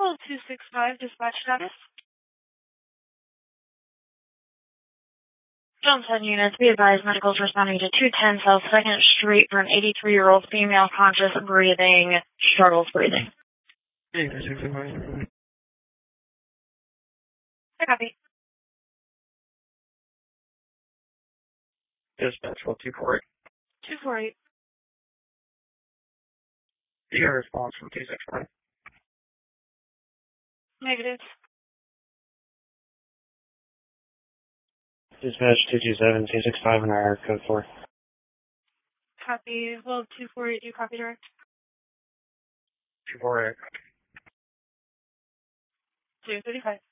Hold 265, dispatch status. Jones 10 units, be advised medicals responding to 210 South 2nd Street for an 83-year-old female conscious breathing, struggles breathing. I copy. Dispatch 248. 248. Do you have a response from 265? Negative. Dispatch 227, 265, and our code 4. Copy. Hold 248, do you copy direct? 248. 235.